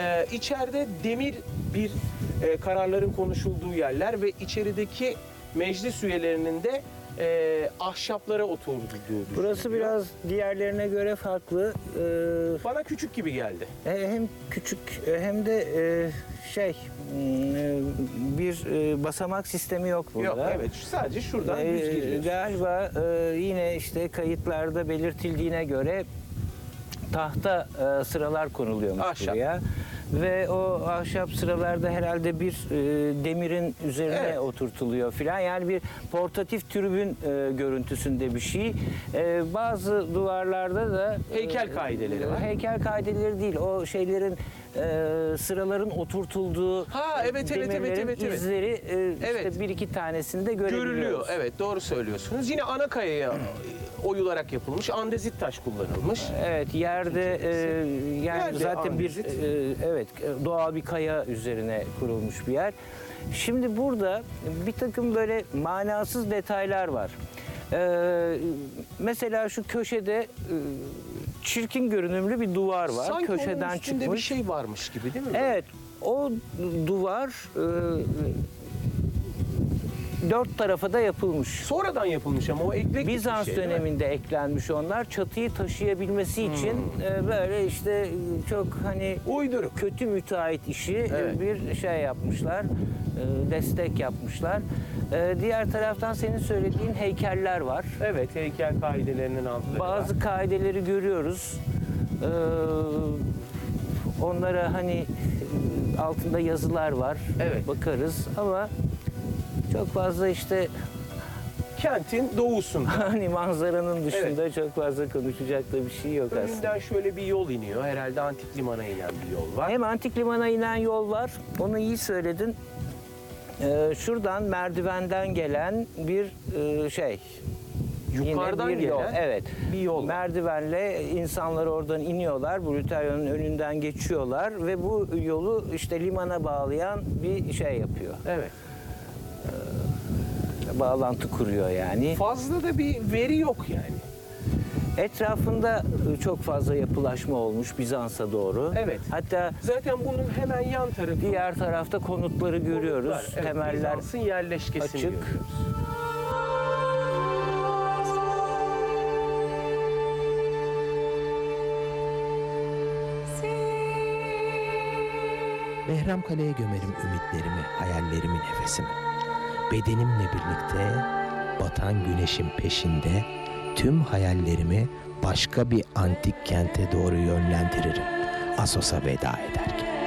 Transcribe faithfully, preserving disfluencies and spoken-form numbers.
Ee, içeride demir bir e, kararların konuşulduğu yerler ve içerideki meclis üyelerinin de e, ahşaplara oturduğu düşünülüyor. Burası biraz diğerlerine göre farklı. Ee, Bana küçük gibi geldi. e, hem küçük e, hem de e, şey m, e, bir e, basamak sistemi yok burada. Yok, evet, sadece şuradan Ee, düz giriyoruz. Galiba e, yine işte kayıtlarda belirtildiğine göre tahta e, sıralar konuluyormuş Ahşap. buraya. Ve o ahşap sıralarda herhalde bir e, demirin üzerine Evet. oturtuluyor filan. Yani bir portatif tribün e, görüntüsünde bir şey. E, bazı duvarlarda da e, Heykel kaideleri var. Heykel kaideleri değil. O şeylerin e, sıraların oturtulduğu Ha, evet, evet, evet, demirlerin evet, evet. izleri e, işte Evet. bir iki tanesinde görebiliyoruz. Görülüyor. Evet, doğru söylüyorsunuz. Yine ana kayaya oyularak yapılmış. Andezit taş kullanılmış. Evet, yerde e, yani Yerde zaten bir andezit. e, evet doğal bir kaya üzerine kurulmuş bir yer. Şimdi burada bir takım böyle manasız detaylar var. E, mesela şu köşede e, çirkin görünümlü bir duvar var. Sanki Köşeden onun üstünde çıkmış. bir şey varmış gibi, değil mi? Evet, o duvar e, dört tarafa da yapılmış. Sonradan yapılmış ama o eklektik bir Bizans şey, değil mi? döneminde eklenmiş onlar. Çatıyı taşıyabilmesi için e, böyle işte e, çok hani Uyduruk. kötü müteahhit işi e, Evet. bir şey yapmışlar. e, Destek yapmışlar. E, Diğer taraftan senin söylediğin heykeller var. Evet, heykel kaidelerinin altları Bazı var. kaideleri görüyoruz. E, Onlara hani e, altında yazılar var. Evet. Bakarız ama çok fazla işte Kentin doğusunda. hani manzaranın dışında çok fazla konuşacak da bir şey yok aslında. Önünden şöyle bir yol iniyor. Herhalde antik limana inen bir yol var. Hem antik limana inen yol var, onu iyi söyledin. Ee, şuradan merdivenden gelen bir e, şey. Yine Yukarıdan bir yol. gelen Evet. bir yol var. Merdivenle insanlar oradan iniyorlar, Brutaria'nın önünden geçiyorlar ve bu yolu işte limana bağlayan bir şey yapıyor. Evet. Bağlantı kuruyor yani. Fazla da bir veri yok yani. Etrafında çok fazla yapılaşma olmuş Bizans'a doğru. Evet. Hatta Zaten bunun hemen yan tarafı diğer tarafta konutları görüyoruz. Evet, Temeller Bizans'ın yerleşkesini açık. görüyoruz. Behramkale'ye gömerim ümitlerimi, hayallerimi, nefesimi. Bedenimle birlikte batan güneşin peşinde tüm hayallerimi başka bir antik kente doğru yönlendiririm. Assos'a veda eder.